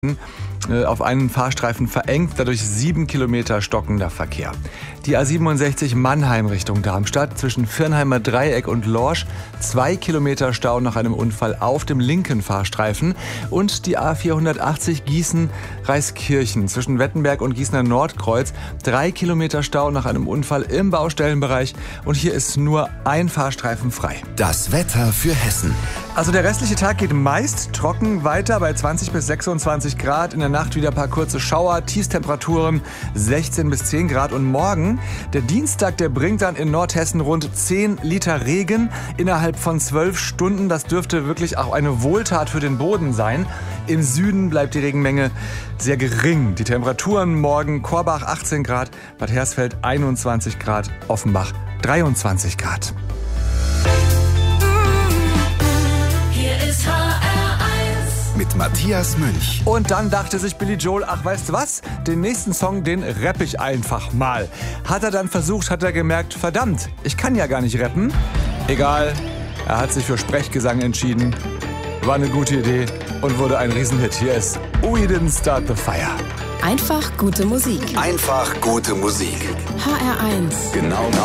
auf einen Fahrstreifen verengt, dadurch 7 Kilometer stockender Verkehr. Die A67 Mannheim Richtung Darmstadt zwischen Viernheimer Dreieck und Lorsch, 2 Kilometer Stau nach einem Unfall auf dem linken Fahrstreifen. Und die A480 Gießen-Reiskirchen zwischen Wettenberg und Gießener Nordkreuz, 3 Kilometer Stau nach einem Unfall im Baustellenbereich. Und hier ist nur ein Fahrstreifen frei. Das Wetter für Hessen. Also der restliche Tag geht meist trocken weiter bei 20 bis 26 Grad. In der Nacht wieder ein paar kurze Schauer, Tiefstemperaturen 16 bis 10 Grad. Und morgen, der Dienstag, der bringt dann in Nordhessen rund 10 Liter Regen innerhalb von 12 Stunden. Das dürfte wirklich auch eine Wohltat für den Boden sein. Im Süden bleibt die Regenmenge sehr gering. Die Temperaturen morgen: Korbach 18 Grad, Bad Hersfeld 21 Grad, Offenbach 23 Grad. Mit Matthias Münch. Und dann dachte sich Billy Joel, ach weißt du was, den nächsten Song, den rapp ich einfach mal. Hat er dann versucht, hat er gemerkt, verdammt, ich kann ja gar nicht rappen. Egal, er hat sich für Sprechgesang entschieden. War eine gute Idee und wurde ein Riesenhit. Hier ist We Didn't Start the Fire. Einfach gute Musik. Einfach gute Musik. HR1. Genau